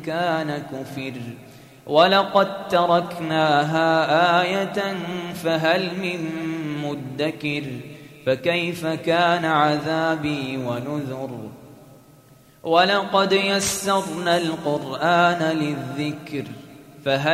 كان كفر ولقد تركناها آية فهل من مدكر فكيف كان عذابي ونذر ولقد يسرنا القرآن للذكر فهل